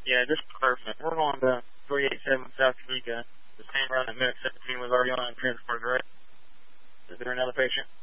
Yeah, this is perfect. We're going to 387 South Eureka. The same run that Medic 17 was already on in transport, right? Is there another patient?